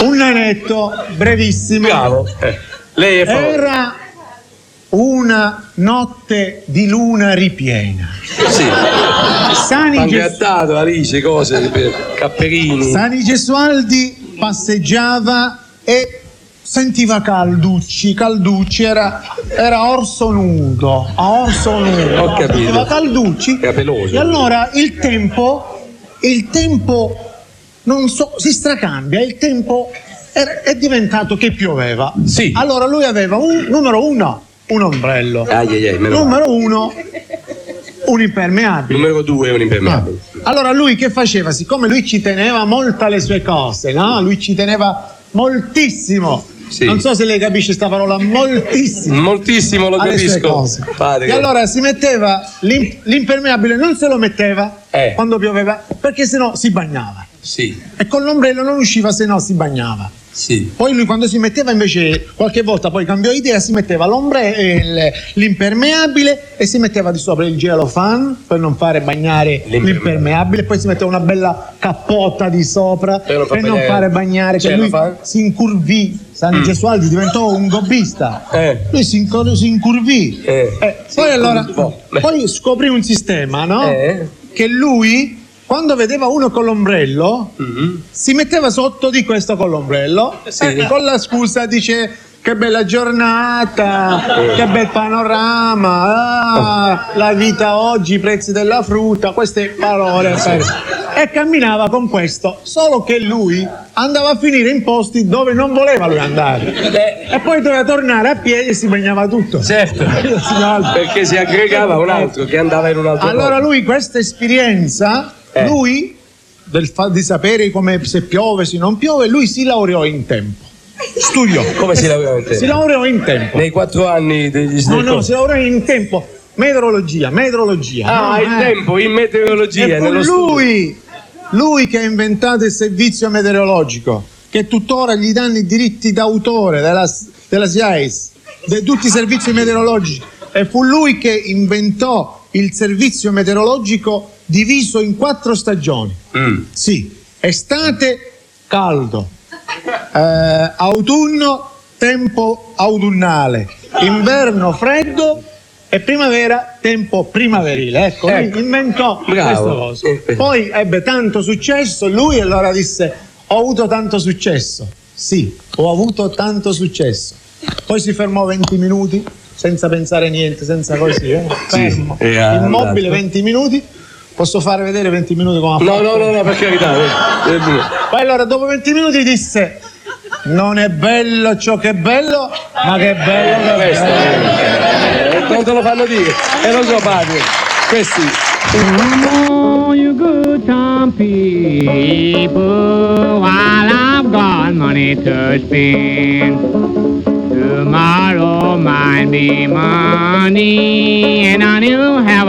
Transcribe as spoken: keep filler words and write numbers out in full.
Un nanetto brevissimo. Bravo. Eh. Lei è famoso. Era una notte di luna ripiena. Sì. Sani Pangrattato, Alice, cose, Capperini. Sani Gesualdi passeggiava e sentiva Calducci, Calducci era, era orso nudo, a orso nudo. Ho capito. Sentiva Calducci. Era peloso. E allora il tempo, il tempo non so, si stracambia, il tempo è, è diventato che pioveva. Sì. Allora lui aveva un numero uno, un ombrello. Ai, ai, ai, meno numero uno, un impermeabile. Numero due, un impermeabile. Ah. Allora lui che faceva? Siccome lui ci teneva molto alle sue cose, no? Lui ci teneva moltissimo. Sì. Non so se lei capisce sta parola, moltissimo. Moltissimo lo alle sue capisco. cose. Padre. E allora si metteva l'im- l'impermeabile, non se lo metteva eh. quando pioveva, perché sennò si bagnava. Sì. E con l'ombrello non usciva, se no si bagnava. Sì. Poi lui quando si metteva invece, qualche volta poi cambiò idea, si metteva l'ombrello, l'impermeabile e si metteva di sopra il gelofan per non fare bagnare l'impermeabile, poi si metteva una bella cappota di sopra per non, per non fare bagnare, che lui si incurvì. Sani mm. Gesualdi diventò un gobbista, eh. lui si, incur- si incurvì. Eh. Eh, si poi, allora, incurvò. poi scoprì un sistema, no? Eh. Che lui, quando vedeva uno con l'ombrello, mm-hmm. si metteva sotto di questo con l'ombrello, sì. e con la scusa dice che bella giornata, eh. che bel panorama, ah, la vita oggi, i prezzi della frutta, queste parole. Sì. E camminava con questo, solo che lui andava a finire in posti dove non voleva lui andare. Eh. E poi doveva tornare a piedi e si bagnava tutto. Certo, perché si aggregava a un altro che andava in un altro allora posto. Lui questa esperienza, eh. lui del fa- di sapere come se piove, se non piove, lui si laureò in tempo. Studiò. Come si laureò in tempo? Si laureò in tempo. Nei quattro anni degli No, no, si laureò in tempo. Meteorologia, meteorologia. Ah, no, il eh. tempo, in meteorologia. E fu nello lui, lui che ha inventato il servizio meteorologico, che tuttora gli danno i diritti d'autore della, della S I A E S, di tutti i servizi meteorologici. E fu lui che inventò il servizio meteorologico diviso in quattro stagioni. Mm. Sì, estate, caldo, eh, autunno, tempo autunnale, inverno, freddo e primavera, tempo primaverile. Ecco, ecco. lui inventò Bravo. questo cosa. Poi ebbe tanto successo lui e allora disse: ho avuto tanto successo. Sì, ho avuto tanto successo. Poi si fermò venti minuti senza pensare niente, senza così, eh? fermo, sì, immobile venti minuti. Posso fare vedere venti minuti come ha fatto? No, no, no, no, per carità. Poi allora dopo venti minuti disse: non è bello ciò che è bello, ma che è bello che è bello. Non te lo fanno dire, e lo so padre, questi. Oh, you good time people, while I've got money to spend. Tomorrow might be money, and I will have